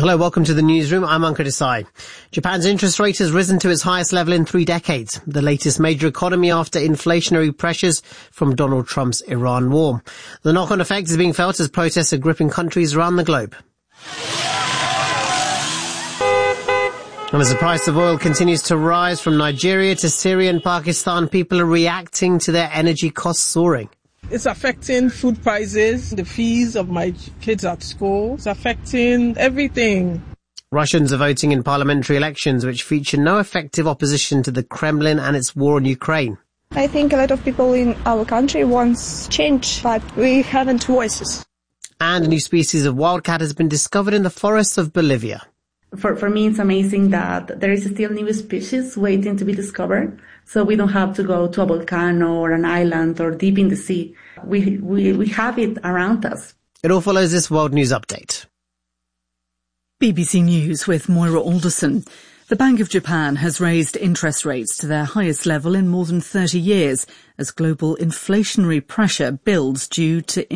Hello, welcome to the newsroom. I'm Ankur Desai. Japan's interest rate has risen to its highest level in 3 decades, the latest major economy after inflationary pressures from Donald Trump's Iran war. The knock-on effect is being felt as protests are gripping countries around the globe. And as the price of oil continues to rise from Nigeria to Syria and Pakistan, people are reacting to their energy costs soaring. It's affecting food prices, the fees of my kids at school. It's affecting everything. Russians are voting in parliamentary elections which feature no effective opposition to the Kremlin and its war in Ukraine. I think a lot of people in our country want change, but we haven't voices. And a new species of wildcat has been discovered in the forests of Bolivia. For me, it's amazing that there is still new species waiting to be discovered. So we don't have to go to a volcano or an island or deep in the sea. We have it around us. It all follows this World News Update. BBC News with Moira Alderson. The Bank of Japan has raised interest rates to their highest level in more than 30 years as global inflationary pressure builds due to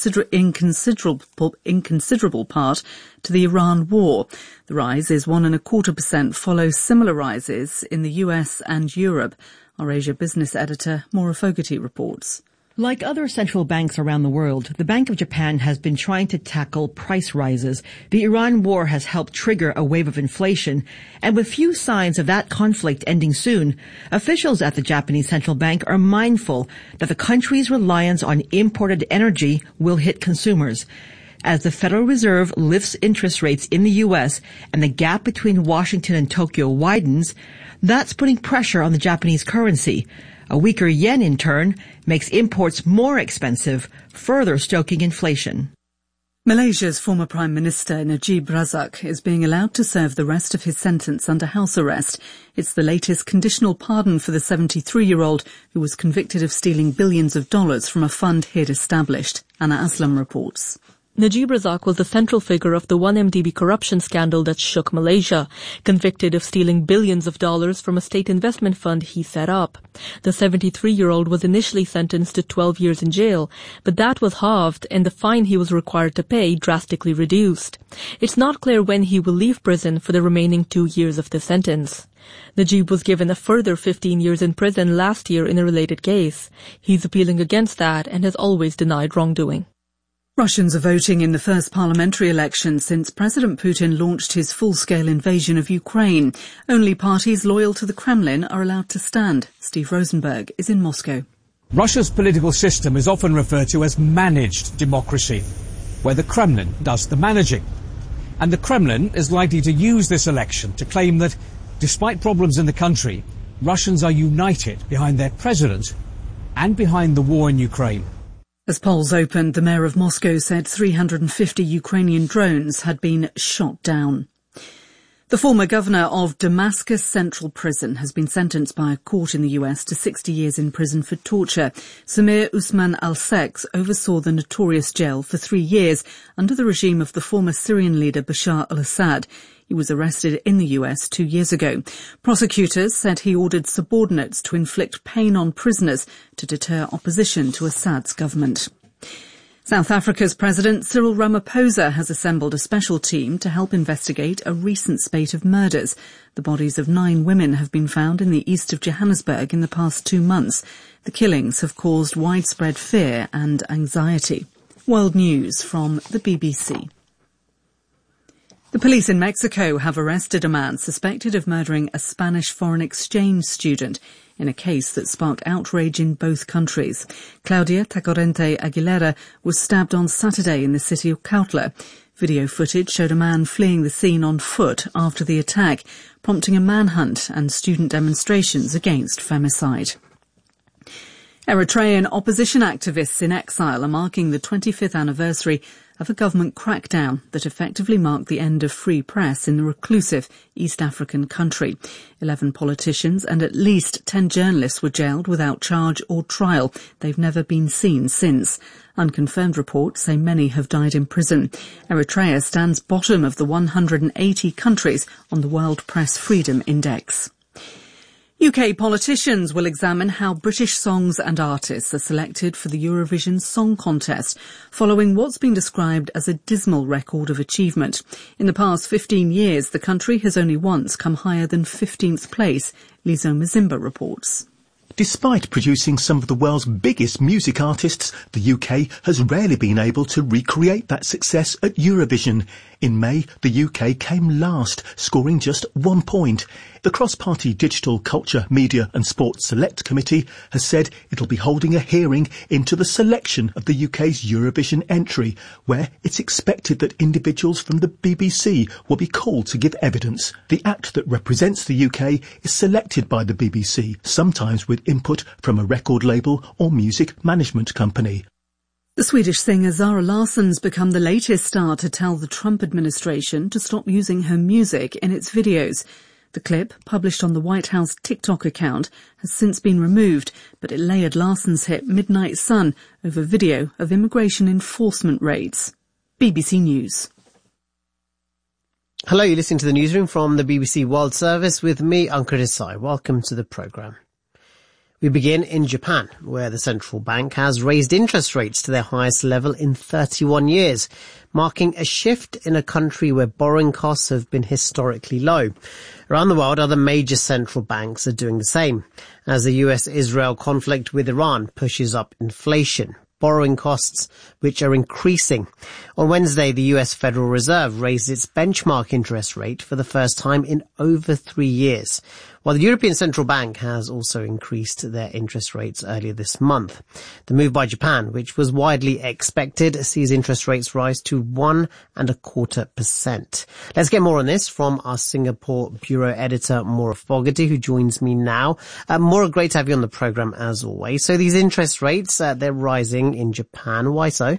inconsiderable part to the Iran war. The rise is 1.25%, follows similar rises in the US and Europe. Our Asia business editor, Maura Fogarty, reports. Like other central banks around the world, the Bank of Japan has been trying to tackle price rises. The Iran war has helped trigger a wave of inflation, and with few signs of that conflict ending soon, officials at the Japanese central bank are mindful that the country's reliance on imported energy will hit consumers. As the Federal Reserve lifts interest rates in the U.S. and the gap between Washington and Tokyo widens, that's putting pressure on the Japanese currency. A weaker yen, in turn, makes imports more expensive, further stoking inflation. Malaysia's former Prime Minister Najib Razak is being allowed to serve the rest of his sentence under house arrest. It's the latest conditional pardon for the 73-year-old who was convicted of stealing billions of dollars from a fund he'd established. Anna Aslam reports. Najib Razak was the central figure of the 1MDB corruption scandal that shook Malaysia, convicted of stealing billions of dollars from a state investment fund he set up. The 73-year-old was initially sentenced to 12 years in jail, but that was halved and the fine he was required to pay drastically reduced. It's not clear when he will leave prison for the remaining 2 years of the sentence. Najib was given a further 15 years in prison last year in a related case. He's appealing against that and has always denied wrongdoing. Russians are voting in the first parliamentary election since President Putin launched his full-scale invasion of Ukraine. Only parties loyal to the Kremlin are allowed to stand. Steve Rosenberg is in Moscow. Russia's political system is often referred to as managed democracy, where the Kremlin does the managing. And the Kremlin is likely to use this election to claim that, despite problems in the country, Russians are united behind their president and behind the war in Ukraine. As polls opened, the mayor of Moscow said 350 Ukrainian drones had been shot down. The former governor of Damascus Central Prison has been sentenced by a court in the US to 60 years in prison for torture. Samir Usman al-Seks oversaw the notorious jail for 3 years under the regime of the former Syrian leader Bashar al-Assad. He was arrested in the US 2 years ago. Prosecutors said he ordered subordinates to inflict pain on prisoners to deter opposition to Assad's government. South Africa's President Cyril Ramaphosa has assembled a special team to help investigate a recent spate of murders. The bodies of 9 women have been found in the east of Johannesburg in the past 2 months. The killings have caused widespread fear and anxiety. World News from the BBC. The police in Mexico have arrested a man suspected of murdering a Spanish foreign exchange student in a case that sparked outrage in both countries. Claudia Tacorente Aguilera was stabbed on Saturday in the city of Cuautla. Video footage showed a man fleeing the scene on foot after the attack, prompting a manhunt and student demonstrations against femicide. Eritrean opposition activists in exile are marking the 25th anniversary of a government crackdown that effectively marked the end of free press in the reclusive East African country. 11 politicians and at least 10 journalists were jailed without charge or trial. They've never been seen since. Unconfirmed reports say many have died in prison. Eritrea stands bottom of the 180 countries on the World Press Freedom Index. UK politicians will examine how British songs and artists are selected for the Eurovision Song Contest, following what's been described as a dismal record of achievement. In the past 15 years, the country has only once come higher than 15th place, Lizo Mazimba reports. Despite producing some of the world's biggest music artists, the UK has rarely been able to recreate that success at Eurovision. In May, the UK came last, scoring just 1 point. The cross-party Digital, Culture, Media and Sports Select Committee has said it'll be holding a hearing into the selection of the UK's Eurovision entry, where it's expected that individuals from the BBC will be called to give evidence. The act that represents the UK is selected by the BBC, sometimes with input from a record label or music management company. The Swedish singer Zara Larsson's become the latest star to tell the Trump administration to stop using her music in its videos. The clip, published on the White House TikTok account, has since been removed, but it layered Larsson's hit Midnight Sun over video of immigration enforcement raids. BBC News. Hello, you're listening to the newsroom from the BBC World Service with me, Ankur Desai. Welcome to the programme. We begin in Japan, where the central bank has raised interest rates to their highest level in 31 years, marking a shift in a country where borrowing costs have been historically low. Around the world, other major central banks are doing the same, as the US-Israel conflict with Iran pushes up inflation, borrowing costs, which are increasing. On Wednesday, the US Federal Reserve raised its benchmark interest rate for the first time in over 3 years, while the European Central Bank has also increased their interest rates earlier this month. The move by Japan, which was widely expected, sees interest rates rise to 1.25%. Let's get more on this from our Singapore Bureau Editor, Maura Fogarty, who joins me now. Maura, great to have you on the programme as always. So these interest rates, they're rising in Japan. Why so?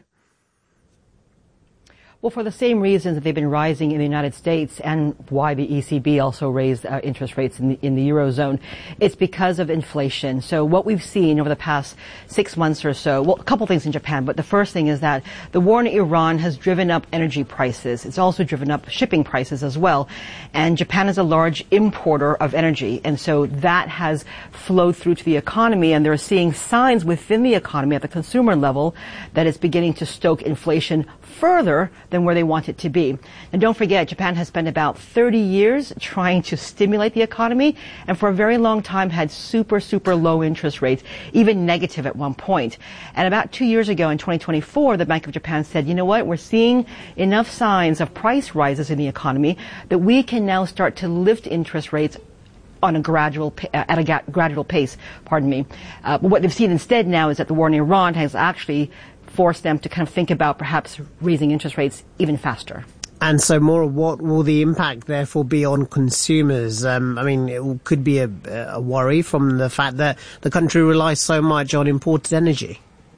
Well, for the same reasons that they've been rising in the United States and why the ECB also raised interest rates in the Eurozone, it's because of inflation. So what we've seen over the past 6 months or so, well, a couple things in Japan, but the first thing is that the war in Iran has driven up energy prices. It's also driven up shipping prices as well. And Japan is a large importer of energy. And so that has flowed through to the economy, and they're seeing signs within the economy at the consumer level that it's beginning to stoke inflation further than where they want it to be. And don't forget, Japan has spent about 30 years trying to stimulate the economy, and for a very long time had super low interest rates, even negative at one point. And about 2 years ago in 2024, the Bank of Japan said, you know what, we're seeing enough signs of price rises in the economy that we can now start to lift interest rates on a gradual pace. But what they've seen instead now is that the war in Iran has actually forced them to kind of think about perhaps raising interest rates even faster. And so, Maura, what will the impact therefore be on consumers? I mean, it could be a worry from the fact that the country relies so much on imported energy.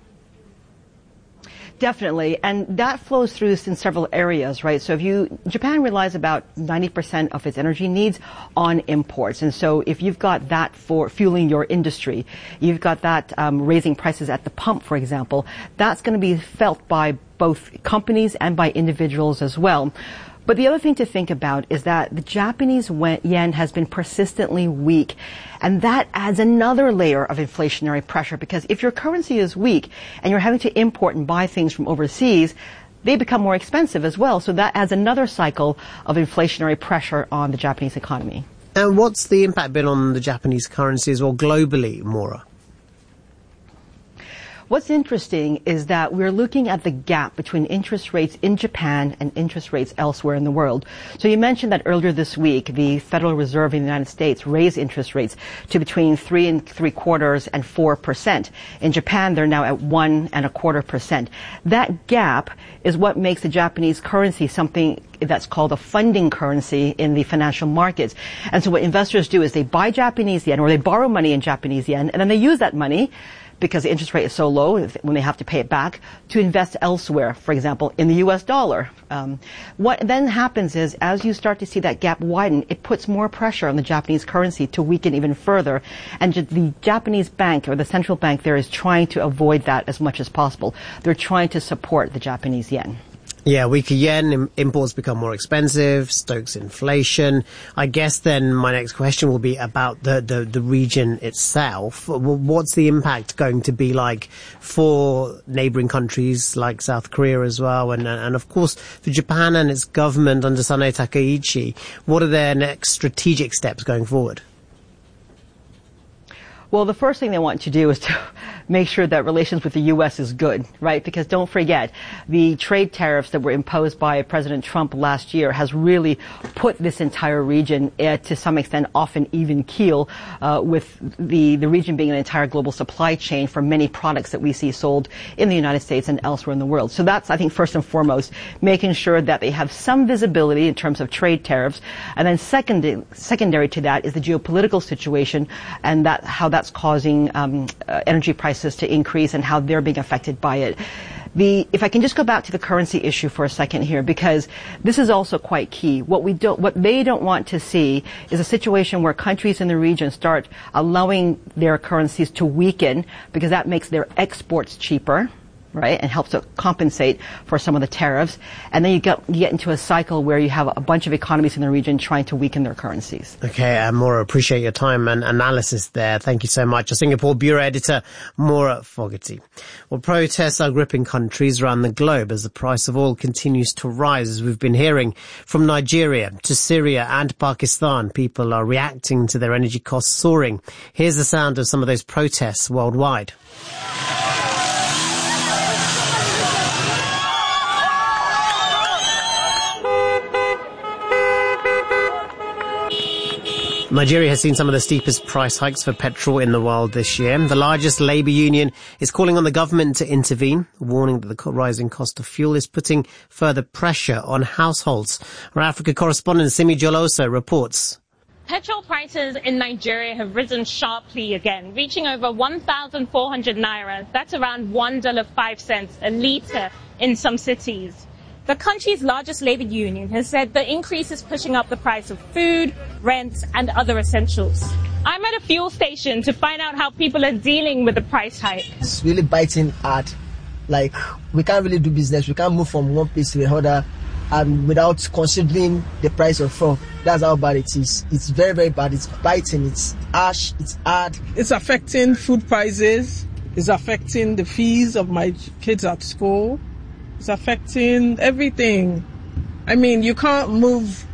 Definitely, and that flows through in several areas, right? So Japan relies about 90% of its energy needs on imports. And so if you've got that for fueling your industry, you've got that raising prices at the pump, for example, that's going to be felt by both companies and by individuals as well. But the other thing to think about is that the Japanese yen has been persistently weak, and that adds another layer of inflationary pressure, because if your currency is weak and you're having to import and buy things from overseas, they become more expensive as well. So that adds another cycle of inflationary pressure on the Japanese economy. And what's the impact been on the Japanese currency as well globally, Maura? What's interesting is that we're looking at the gap between interest rates in Japan and interest rates elsewhere in the world. So you mentioned that earlier this week, the Federal Reserve in the United States raised interest rates to between 3.75% and 4%. In Japan, they're now at 1.25%. That gap is what makes the Japanese currency something that's called a funding currency in the financial markets. And so what investors do is they buy Japanese yen, or they borrow money in Japanese yen, and then they use that money, because the interest rate is so low when they have to pay it back, to invest elsewhere, for example, in the US dollar. What then happens is, as you start to see that gap widen, it puts more pressure on the Japanese currency to weaken even further. And the Japanese bank, or the central bank there, is trying to avoid that as much as possible. They're trying to support the Japanese yen. Yeah, weaker yen, imports become more expensive, stokes inflation. I guess then my next question will be about the region itself. What's the impact going to be like for neighbouring countries like South Korea as well? And of course, for Japan and its government under Sanae Takaichi, what are their next strategic steps going forward? Well, the first thing they want to do is to make sure that relations with the U.S. is good, right? Because don't forget, the trade tariffs that were imposed by President Trump last year has really put this entire region to some extent off an even keel, with the region being an entire global supply chain for many products that we see sold in the United States and elsewhere in the world. So that's, I think, first and foremost, making sure that they have some visibility in terms of trade tariffs. And then secondary to that is the geopolitical situation and how that's causing energy prices to increase and how they're being affected by it. If I can just go back to the currency issue for a second here, because this is also quite key. What they don't want to see is a situation where countries in the region start allowing their currencies to weaken, because that makes their exports cheaper, right, and helps to compensate for some of the tariffs. And then you get into a cycle where you have a bunch of economies in the region trying to weaken their currencies. Okay, Maura, appreciate your time and analysis there. Thank you so much. Our Singapore Bureau Editor, Maura Fogarty. Well, protests are gripping countries around the globe as the price of oil continues to rise, as we've been hearing. From Nigeria to Syria and Pakistan, people are reacting to their energy costs soaring. Here's the sound of some of those protests worldwide. Nigeria has seen some of the steepest price hikes for petrol in the world this year. The largest labour union is calling on the government to intervene, warning that the rising cost of fuel is putting further pressure on households. Our Africa correspondent Simi Joloso reports. Petrol prices in Nigeria have risen sharply again, reaching over 1,400 naira. That's around $1.05 a litre in some cities. The country's largest labour union has said the increase is pushing up the price of food, rent and other essentials. I'm at a fuel station to find out how people are dealing with the price hike. It's really biting hard. Like, we can't really do business. We can't move from one place to the other without considering the price of fuel. That's how bad it is. It's very, very bad. It's biting. It's harsh. It's hard. It's affecting food prices. It's affecting the fees of my kids at school. It's affecting everything. I mean, you can't move.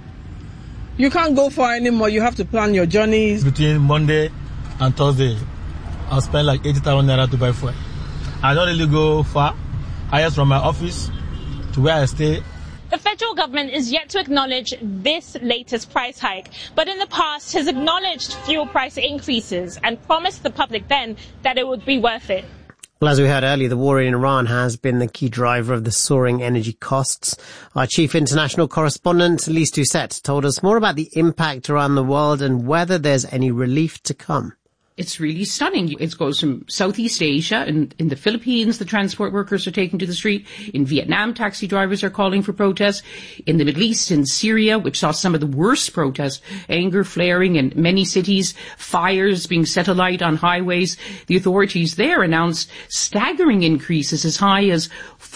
You can't go far anymore. You have to plan your journeys. Between Monday and Thursday, I'll spend like 80,000 naira to buy fuel. I don't really go far. I just from my office to where I stay. The federal government is yet to acknowledge this latest price hike, but in the past has acknowledged fuel price increases and promised the public then that it would be worth it. Well, as we heard earlier, the war in Iran has been the key driver of the soaring energy costs. Our chief international correspondent, Lise Doucette, told us more about the impact around the world and whether there's any relief to come. It's really stunning. It goes from Southeast Asia, and in the Philippines, the transport workers are taking to the street. In Vietnam, taxi drivers are calling for protests. In the Middle East, in Syria, which saw some of the worst protests, anger flaring in many cities, fires being set alight on highways. The authorities there announced staggering increases as high as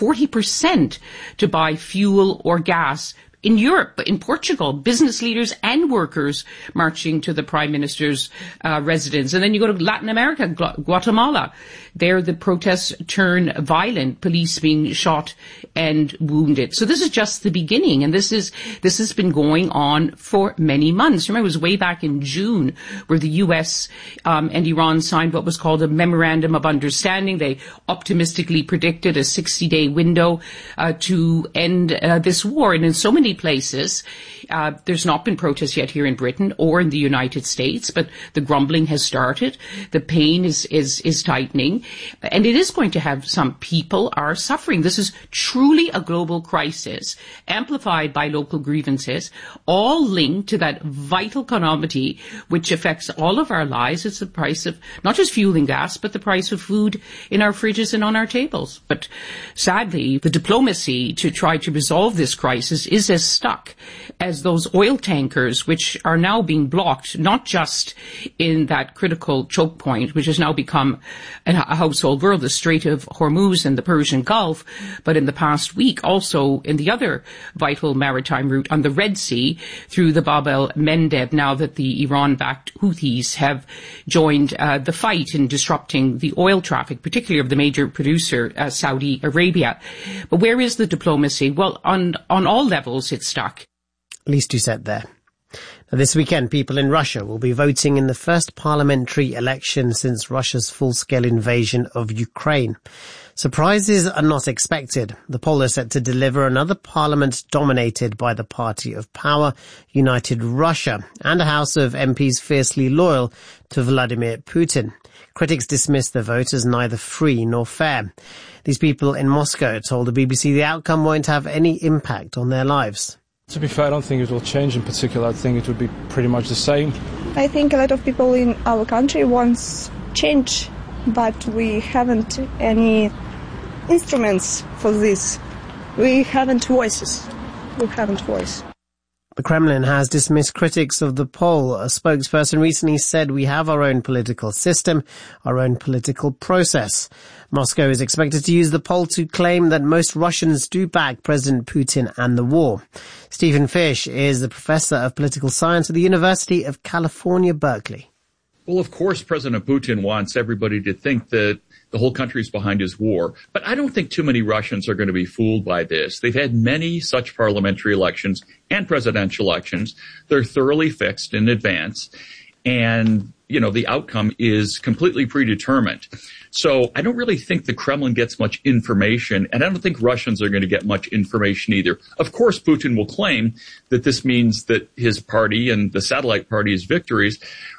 40% to buy fuel or gas. In Europe, in Portugal, business leaders and workers marching to the Prime Minister's residence. And then you go to Latin America, Guatemala. There the protests turn violent, police being shot and wounded. So this is just the beginning, and this has been going on for many months. Remember, it was way back in June where the US and Iran signed what was called a Memorandum of Understanding. They optimistically predicted a 60-day window to end this war. And in so many places, there's not been protests yet here in Britain or in the United States, but the grumbling has started. The pain is tightening, and it is going to have some people are suffering. This is truly a global crisis, amplified by local grievances, all linked to that vital commodity which affects all of our lives. It's the price of not just fuel and gas, but the price of food in our fridges and on our tables. But sadly, the diplomacy to try to resolve this crisis is as is stuck, as those oil tankers, which are now being blocked, not just in that critical choke point, which has now become a household word, the Strait of Hormuz and the Persian Gulf, but in the past week also in the other vital maritime route on the Red Sea through the Bab el-Mandeb, now that the Iran-backed Houthis have joined the fight in disrupting the oil traffic, particularly of the major producer, Saudi Arabia. But where is the diplomacy? Well, on all levels it's stuck. Least you said there. Now, this weekend, people in Russia will be voting in the first parliamentary election since Russia's full-scale invasion of Ukraine. Surprises are not expected. The poll is set to deliver another parliament dominated by the party of power, United Russia, and a house of MPs fiercely loyal to Vladimir Putin. Critics dismiss the vote as neither free nor fair. These people in Moscow told the BBC the outcome won't have any impact on their lives. To be fair, I don't think it will change in particular. I think it would be pretty much the same. I think a lot of people in our country want change, but we haven't any instruments for this. We haven't voices. We haven't voice. The Kremlin has dismissed critics of the poll. A spokesperson recently said we have our own political system, our own political process. Moscow is expected to use the poll to claim that most Russians do back President Putin and the war. Stephen Fish is the professor of political science at the University of California, Berkeley. Well, of course, President Putin wants everybody to think that the whole country is behind his war. But I don't think too many Russians are going to be fooled by this. They've had many such parliamentary elections and presidential elections. They're thoroughly fixed in advance. And, the outcome is completely predetermined. So I don't really think the Kremlin gets much information, and I don't think Russians are going to get much information either. Of course, Putin will claim that this means that his party and the satellite party's victories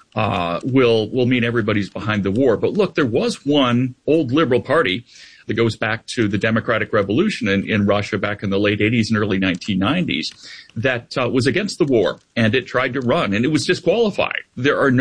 will mean everybody's behind the war. But look, there was one old liberal party that goes back to the Democratic Revolution in Russia back in the late 80s and early 1990s that was against the war, and it tried to run, and it was disqualified. There are no